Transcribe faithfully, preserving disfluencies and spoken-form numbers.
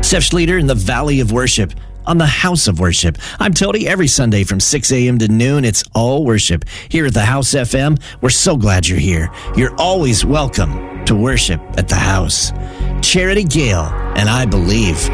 Steph Schlueter in the Valley of Worship on the House of Worship. I'm Tony. Every Sunday from six a.m. to noon, it's all worship. Here at the House F M, we're so glad you're here. You're always welcome to worship at the House. Charity Gale and I Believe.